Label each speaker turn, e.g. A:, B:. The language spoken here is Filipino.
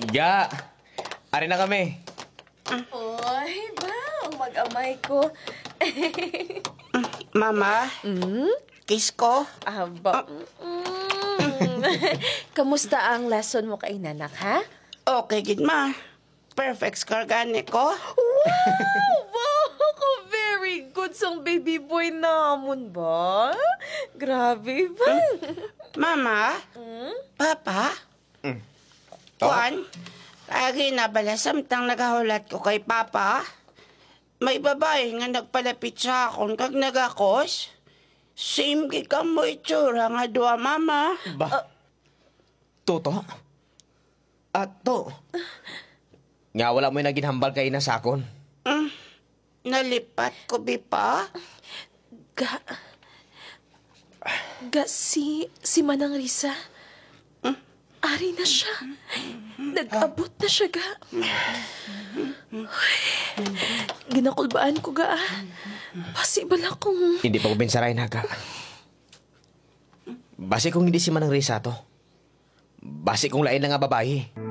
A: Ya, ari na kami.
B: Oy, ba? Ang mag-amay ko.
C: Mama, kiss ko.
B: Aba. Kamusta ang lesson mo kay nanak, ha?
C: Okay, gid ma. Perfect scar gani ko.
B: Wow, ako very good sang baby boy namon ba? Grabe ba?
C: Mama, Papa, Juan, lagi na bala samtang nagahulat ko kay Papa. May babae nga nagpalapit sa akon kag nagakos. Same gid ka mo itsura nga duwa, Mama.
A: Ba? Toto? Ato? Nga wala mo yung naginhambal kay na sakon.
C: Nalipat ko, Bipa.
B: Si Manang Risa. Ari na siya. Nag-abot na siya, ga. Uy, ginakulbaan ko, ga. Possible akong...
A: Hindi pa ko binsaray na ka. Basi kung hindi si Manang Risa to. Basi kung lain na nga babae.